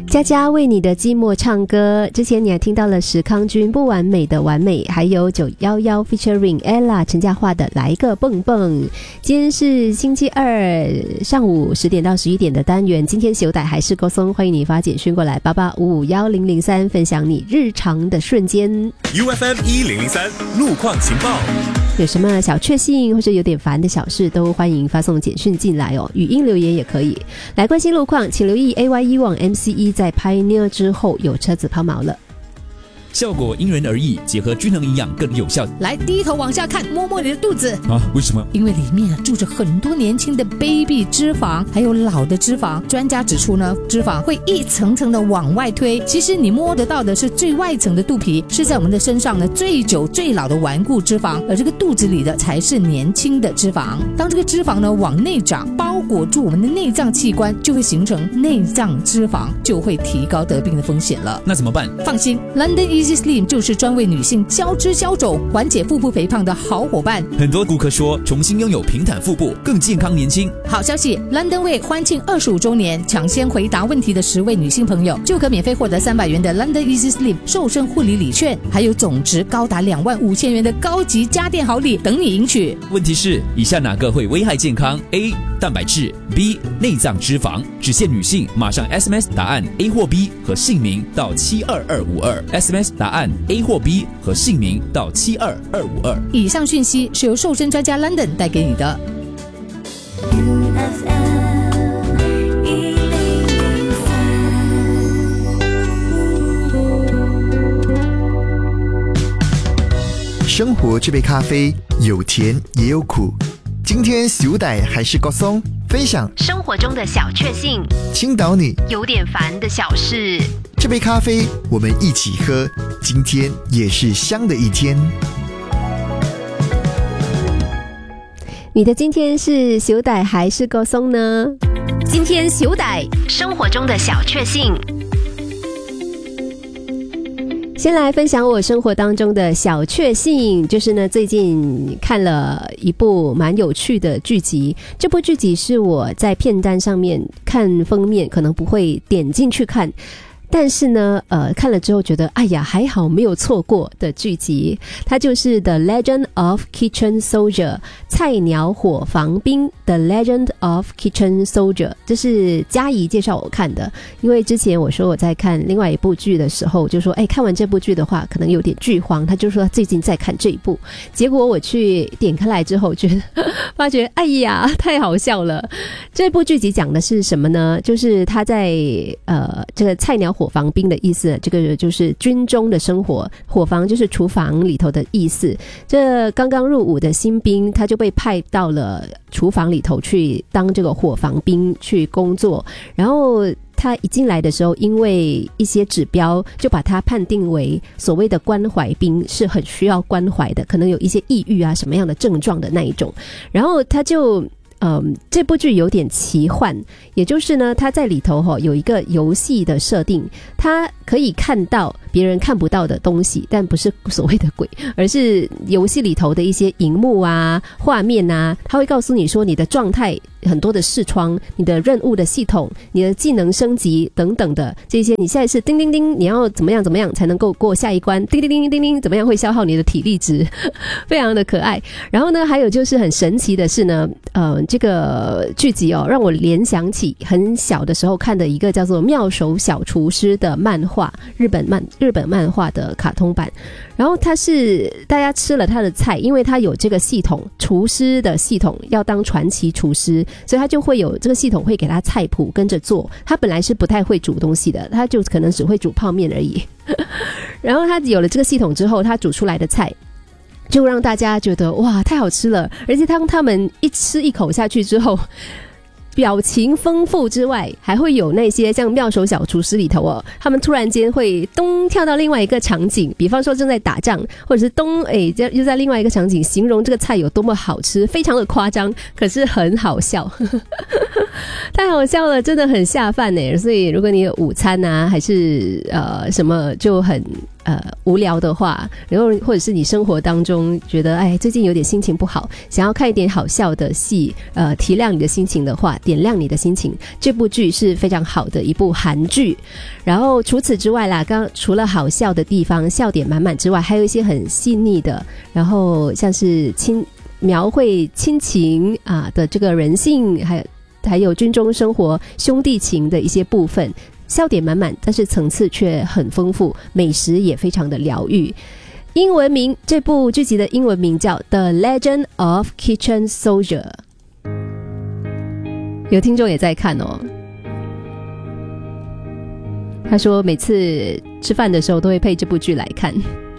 佳佳为你的寂寞唱歌，之前你还听到了史康君不完美的完美，还有911 featuring Ella 陈嘉桦的来个蹦蹦。今天是星期二上午10点到11点的单元，今天小歹还是高松，欢迎你发简讯过来88551003分享你日常的瞬间。 UFM 1003路况情报， 有什么小确幸或者有点烦的小事都欢迎发送简讯进来哦，语音留言也可以。来关心路况，请留意 AYE 往 MCE 在 Pioneer 之后有车子抛锚了。 效果因人而异，结合均衡营养更有效。 来，低头往下看，摸摸你的肚子啊？为什么？ 因为里面住着很多年轻的 baby 脂肪，还有老的脂肪。专家指出呢，脂肪会一层层的往外推，其实你摸得到的是最外层的肚皮，是在我们的身上呢最久最老的顽固脂肪，而这个肚子里的才是年轻的脂肪。当这个脂肪呢往内长，包裹住我们的内脏器官，就会形成内脏脂肪，就会提高得病的风险了。 那怎么办？ 放心， London Easy Slim 就是专为女性消脂消肿、缓解腹部肥胖的好伙伴。 很多顾客说，重新拥有平坦腹部，更健康年轻。 好消息 ，London 为欢庆25周年，抢先回答问题的10位女性朋友，就可免费获得300元的 London Easy Slim 瘦身护理礼券，还有总值高达25000元的高级家电好礼等你赢取。 问题是，以下哪个会危害健康 ？A. 蛋白质 B. 内脏脂肪。只限女性，马上 SMS 答案 A 或 B 和姓名到72252 SMS 答案 A 或 B 和姓名到72252。 以上讯息是由瘦身专家 London 带给你的。 生活这杯咖啡有甜也有苦，今天小歹还是高松分享生活中的小确幸， 倾倒你有点烦的小事。 这杯咖啡我们一起喝，今天也是香的一天。 你的今天是小歹还是高松呢？今天小歹生活中的小确幸。先来分享我生活当中的小确幸，就是呢，最近看了一部蛮有趣的剧集。这部剧集是我在片单上面看封面可能不会点进去看，但是呢看了之后觉得哎呀还好没有错过的剧集。它就是 The Legend of Kitchen Soldier 菜鸟伙房兵 The Legend of Kitchen Soldier， 这是嘉怡介绍我看的。因为之前我说我在看另外一部剧的时候就说看完这部剧的话可能有点剧荒，他就说他最近在看这一部，结果我去点开来之后觉得发觉哎呀太好笑了。这部剧集讲的是什么呢？就是他在这个菜鸟伙房兵的意思，这个就是军中的生活，伙房就是厨房里头的意思。这刚刚入伍的新兵他就被派到了厨房里头去当这个伙房兵去工作，然后他一进来的时候因为一些指标就把他判定为所谓的关怀兵，是很需要关怀的，可能有一些抑郁啊什么样的症状的那一种。然后他就这部剧有点奇幻，也就是呢他在里头有一个游戏的设定，他可以看到别人看不到的东西，但不是所谓的鬼，而是游戏里头的一些荧幕啊画面啊，他会告诉你说你的状态，很多的视窗，你的任务的系统，你的技能升级等等的这些，你现在是叮叮叮，你要怎么样怎么样才能够过下一关，叮叮叮叮叮，怎么样会消耗你的体力值非常的可爱。然后呢还有就是很神奇的是呢这个剧集让我联想起很小的时候看的一个叫做妙手小厨师的漫画，日本漫画的卡通版。然后他是大家吃了他的菜，因为他有这个系统，厨师的系统要当传奇厨师，所以他就会有这个系统会给他菜谱跟着做。他本来是不太会煮东西的，他就可能只会煮泡面而已然后他有了这个系统之后，他煮出来的菜就让大家觉得哇太好吃了，而且当他们一吃一口下去之后，表情丰富之外，还会有那些像妙手小厨师里头他们突然间会咚跳到另外一个场景，比方说正在打仗，或者是咚又在另外一个场景形容这个菜有多么好吃，非常的夸张，可是很好笑太好笑了，真的很下饭耶。所以如果你有午餐啊还是什么就很无聊的话，然后或者是你生活当中觉得最近有点心情不好，想要看一点好笑的戏，提亮你的心情的话，点亮你的心情，这部剧是非常好的一部韩剧。然后除此之外啦，除了好笑的地方笑点满满之外，还有一些很细腻的，然后像是描绘亲情的这个人性，还有军中生活兄弟情的一些部分，笑点满满，但是层次却很丰富，美食也非常的疗愈。英文名，这部剧集的英文名叫 The Legend of Kitchen Soldier。 有听众也在看哦，他说每次吃饭的时候都会配这部剧来看。